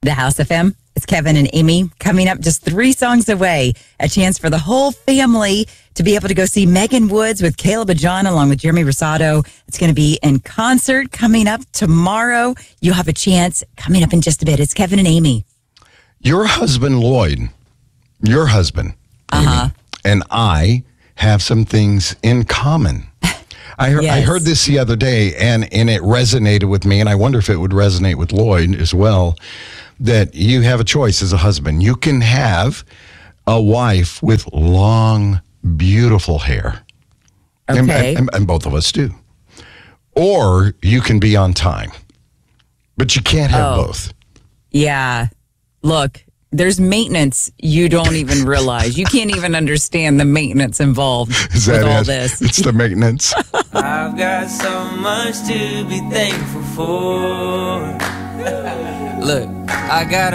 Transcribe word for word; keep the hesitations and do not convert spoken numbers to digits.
The House F M. It's Kevin and Amy coming up just three songs away. A chance for the whole family to be able to go see Megan Woods with Caleb Ajon along with Jeremy Rosado. It's going to be in concert coming up tomorrow. You'll have a chance coming up in just a bit. It's Kevin and Amy. Your husband, Lloyd, your husband, Uh-huh. Amy, and I have some things in common. I heard, Yes. I heard this the other day, and, and it resonated with me, and I wonder if it would resonate with Lloyd as well, that you have a choice as a husband. You can have a wife with long, beautiful hair. And- Okay. And, and both of us do. Or you can be on time. But you can't have Oh. both. Yeah. Look, there's maintenance you don't even realize. You can't even understand the maintenance involved Is with that all it? this. It's the maintenance. I've got so much to be thankful for. Look, I got